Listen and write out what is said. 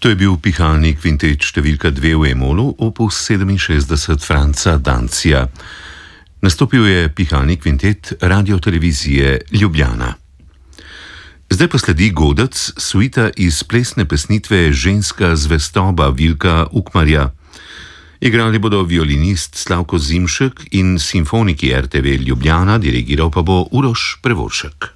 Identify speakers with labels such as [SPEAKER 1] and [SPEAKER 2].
[SPEAKER 1] To je bil pihalni kvintet številka 2 v E-molu, opus 67 Franca Dancija. Nastopil je pihalni kvintet radiotelevizije Ljubljana. Zdaj pa sledi godec, suita iz plesne pesnitve Ženska zvestoba Vilka Ukmarja. Igrali bodo violinist Slavko Zimšek in simfoniki RTV Ljubljana, dirigiral pa bo Uroš Prevoršek.